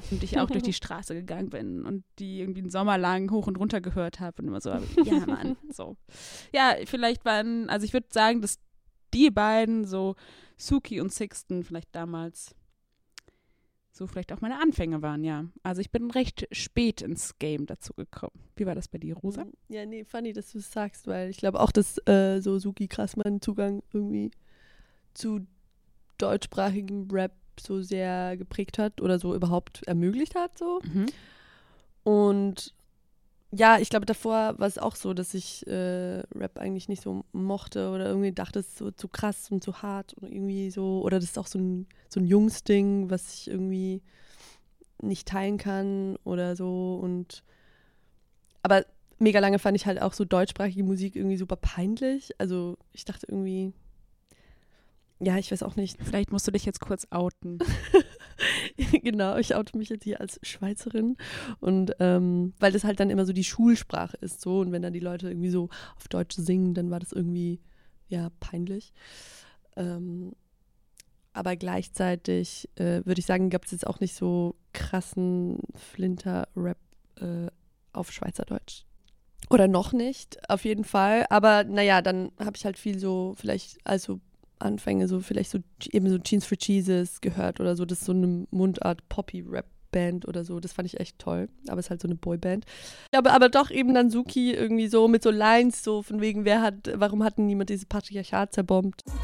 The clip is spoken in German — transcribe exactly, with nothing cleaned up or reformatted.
Und ich auch durch die Straße gegangen bin und die irgendwie einen Sommer lang hoch und runter gehört habe und immer so, ja Mann, so. Ja, vielleicht waren, also ich würde sagen, dass die beiden, so Suki und Sixten, vielleicht damals so vielleicht auch meine Anfänge waren, ja. Also ich bin recht spät ins Game dazu gekommen. Wie war das bei dir, Rosa? Ja, nee, funny, dass du es sagst, weil ich glaube auch, dass äh, so Suki krass meinen Zugang irgendwie zu deutschsprachigem Rap so sehr geprägt hat oder so überhaupt ermöglicht hat, so. Mhm. Und ja, ich glaube, davor war es auch so, dass ich äh, Rap eigentlich nicht so mochte oder irgendwie dachte, es ist so zu krass und zu hart und irgendwie so, oder das ist auch so ein, so ein Jungsding, was ich irgendwie nicht teilen kann oder so. Und aber mega lange fand ich halt auch so deutschsprachige Musik irgendwie super peinlich. Also ich dachte irgendwie, ja, ich weiß auch nicht. Vielleicht musst du dich jetzt kurz outen. Genau, ich oute mich jetzt hier als Schweizerin und ähm, weil das halt dann immer so die Schulsprache ist so und wenn dann die Leute irgendwie so auf Deutsch singen, dann war das irgendwie, ja, peinlich. Ähm, aber gleichzeitig äh, würde ich sagen, gab es jetzt auch nicht so krassen Flinter-Rap äh, auf Schweizerdeutsch. Oder noch nicht, auf jeden Fall. Aber naja, dann habe ich halt viel so, vielleicht, also Anfänge, so vielleicht so eben so Jeans for Jesus gehört oder so. Das ist so eine Mundart Poppy-Rap-Band oder so. Das fand ich echt toll. Aber es ist halt so eine Boyband. Aber, aber doch eben dann Suki irgendwie so mit so Lines, so von wegen, wer hat, warum hat denn niemand dieses Patriarchat zerbombt?